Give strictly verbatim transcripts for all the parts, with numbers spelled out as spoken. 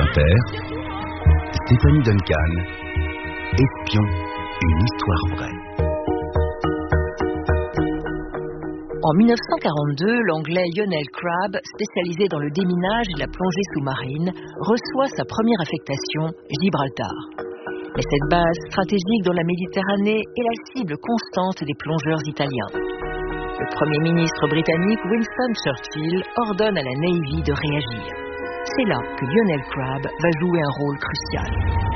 Commentaire Stéphanie Duncan. Espion, une histoire vraie. En mille neuf cent quarante-deux, l'anglais Lionel Crabb, spécialisé dans le déminage et la plongée sous-marine, reçoit sa première affectation, Gibraltar. Mais cette base stratégique dans la Méditerranée est la cible constante des plongeurs italiens. Le Premier ministre britannique Winston Churchill ordonne à la Navy de réagir. C'est là que Lionel Crabb va jouer un rôle crucial.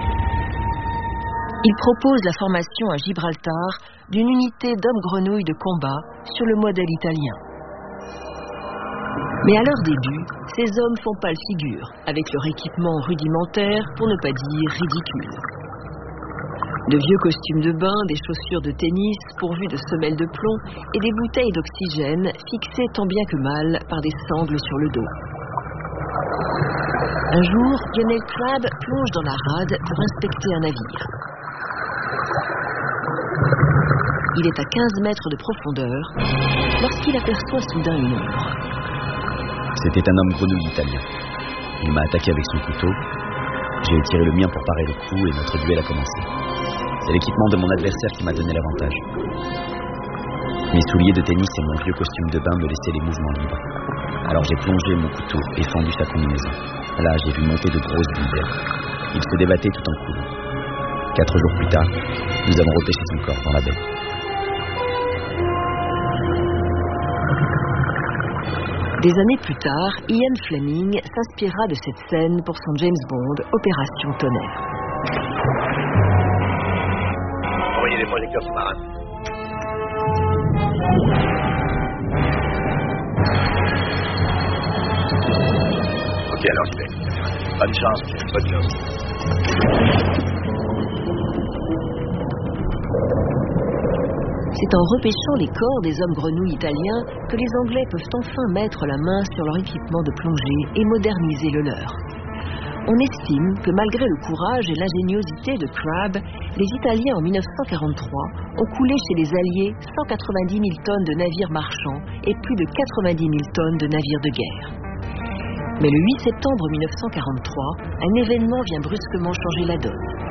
Il propose la formation à Gibraltar d'une unité d'hommes-grenouilles de combat sur le modèle italien. Mais à leur début, ces hommes font pâle figure, avec leur équipement rudimentaire, pour ne pas dire ridicule. De vieux costumes de bain, des chaussures de tennis pourvues de semelles de plomb et des bouteilles d'oxygène fixées tant bien que mal par des sangles sur le dos. Un jour, Lionel Crabb plonge dans la rade pour inspecter un navire. Il est à quinze mètres de profondeur lorsqu'il aperçoit soudain une ombre. C'était un homme grenouille italien. Il m'a attaqué avec son couteau. J'ai tiré le mien pour parer le coup et notre duel a commencé. C'est l'équipement de mon adversaire qui m'a donné l'avantage. Mes souliers de tennis et mon vieux costume de bain me laissaient les mouvements libres. Alors j'ai plongé mon couteau et fendu sa combinaison. Là, j'ai vu monter de grosses bulles d'air. Il se débattait tout en coulant. Quatre jours plus tard, nous avons repêché son corps dans la baie. Des années plus tard, Ian Fleming s'inspira de cette scène pour son James Bond, Opération Tonnerre. Envoyez les projecteurs sous-marins. Ok, alors j'y vais. Bonne chance, bonne chance. C'est en repêchant les corps des hommes grenouilles italiens que les Anglais peuvent enfin mettre la main sur leur équipement de plongée et moderniser le leur. On estime que malgré le courage et l'ingéniosité de Crabb, les Italiens en mille neuf cent quarante-trois ont coulé chez les Alliés cent quatre-vingt-dix mille tonnes de navires marchands et plus de quatre-vingt-dix mille tonnes de navires de guerre. Mais le huit septembre mille neuf cent quarante-trois, un événement vient brusquement changer la donne.